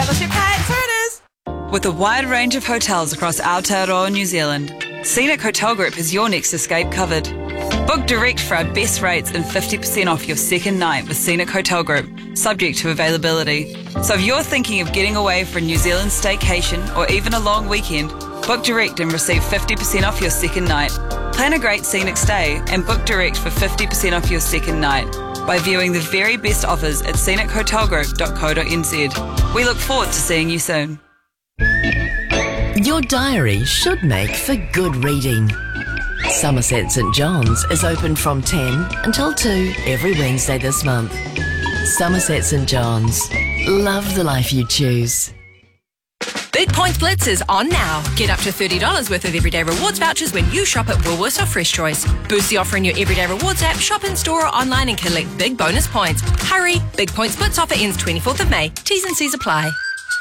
with your pet. Here it is. With a wide range of hotels across Aotearoa, New Zealand, Scenic Hotel Group has your next escape covered. Book direct for our best rates and 50% off your second night with Scenic Hotel Group, subject to availability. So if you're thinking of getting away for a New Zealand staycation or even a long weekend, book direct and receive 50% off your second night. Plan a great scenic stay and book direct for 50% off your second night by viewing the very best offers at scenichotelgroup.co.nz. We look forward to seeing you soon. Your diary should make for good reading. Somerset St John's is open from 10 until 2 every Wednesday this month. Somerset St John's. Love the life you choose. Big Points Blitz is on now. Get up to $30 worth of Everyday Rewards vouchers when you shop at Woolworths or Fresh Choice. Boost the offer in your Everyday Rewards app, shop in store or online and collect big bonus points. Hurry! Big Points Blitz offer ends 24th of May. T's and C's apply.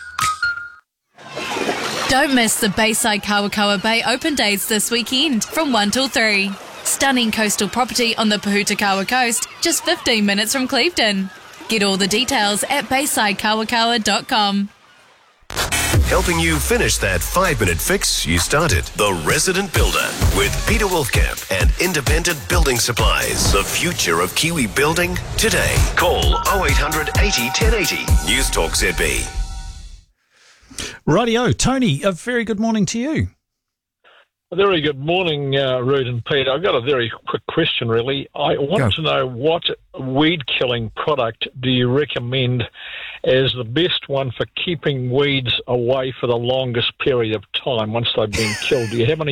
Don't miss the Bayside Kawakawa Bay open days this weekend from 1 till 3. Stunning coastal property on the Pahutakawa coast, just 15 minutes from Clevedon. Get all the details at baysidekawakawa.com. Helping you finish that 5-minute fix you started. The Resident Builder with Peter Wolfcamp and Independent Building Supplies. The future of Kiwi building today. Call 0800 80 1080. News Talk ZB. Rightio, Tony, a very good morning to you. A very good morning, Rude and Pete. I've got a very quick question, really. I want to know, what weed-killing product do you recommend as the best one for keeping weeds away for the longest period of time once they've been killed? Do you have any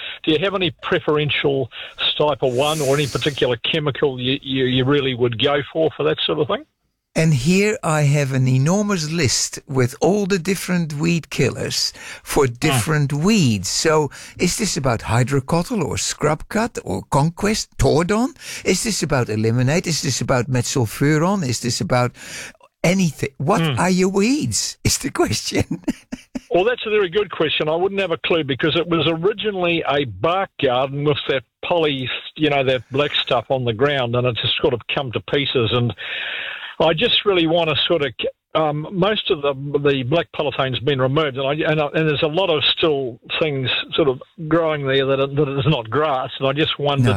preferential type of one or any particular chemical you really would go for that sort of thing? And here I have an enormous list with all the different weed killers for different weeds. So is this about Hydrocotyle or Scrub Cut or Conquest, Tordon? Is this about Eliminate? Is this about Metsulfuron? Is this about anything? What are your weeds is the question. Well, that's a very good question. I wouldn't have a clue because it was originally a bark garden with that poly, that black stuff on the ground, and it's just sort of come to pieces. And I just really want to sort of most of the black polythane's been removed, and there's a lot of still things sort of growing there that is not grass. And I just wondered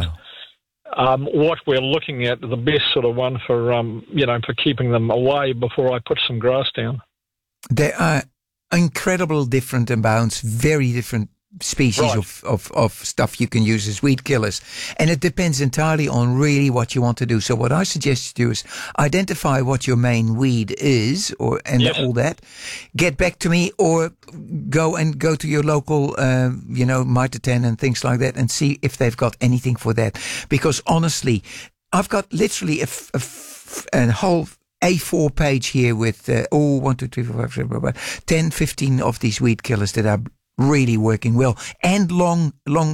what we're looking at, the best sort of one for for keeping them away before I put some grass down. There are incredible different amounts, very different species of stuff you can use as weed killers, and it depends entirely on really what you want to do. So what I suggest you do is identify what your main weed is, all that. Get back to me, or go to your local Mitaten and things like that, and see if they've got anything for that. Because honestly, I've got literally a whole A4 page here with 1, 2, 3, 4, 5, 10, 15 of these weed killers that are really working well, and long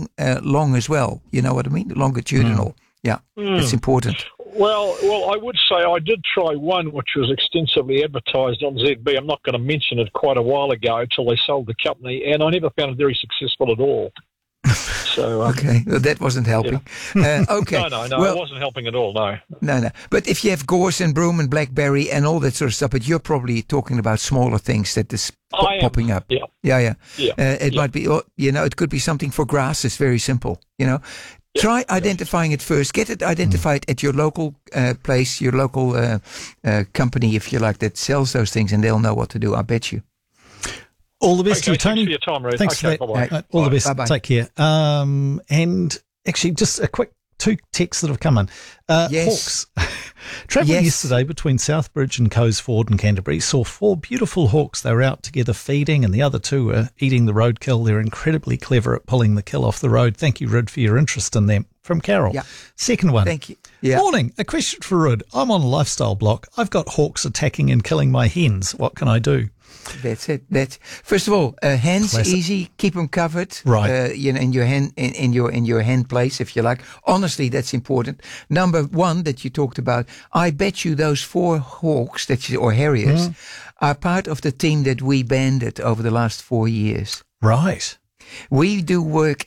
as well. You know what I mean? Longitudinal. Yeah, it's important. Well, I would say I did try one which was extensively advertised on ZB. I'm not going to mention it, quite a while ago, until they sold the company, and I never found it very successful at all. So okay, well, that wasn't helping. Okay, no, it wasn't helping at all. No. But if you have gorse and broom and blackberry and all that sort of stuff, but you're probably talking about smaller things that is popping up. Yeah. It might be, it could be something for grass. It's very simple. Try identifying it first. Get it identified at your local place, your local company, if you like, that sells those things, and they'll know what to do. I bet you. All the best to you, Tony. Thanks for your time, Ruth. Thanks for that. Bye-bye. All the best. Bye-bye. Take care. And actually, just a quick 2 texts that have come in. Hawks. Travelling yesterday between Southbridge and Coesford and Canterbury, saw 4 beautiful hawks. They were out together feeding, and the other 2 were eating the roadkill. They're incredibly clever at pulling the kill off the road. Thank you, Rid, for your interest in them. From Carol. Yeah. Second one. Thank you. Yeah. Morning. A question for Rid. I'm on a lifestyle block. I've got hawks attacking and killing my hens. What can I do? That's it. First of all, hens. Classic. Easy. Keep them covered. Right. In your hen place, if you like. Honestly, that's important. Number 1 that you talked about. I bet you those 4 hawks or harriers are part of the team that we banded over the last 4 years. Right. We do work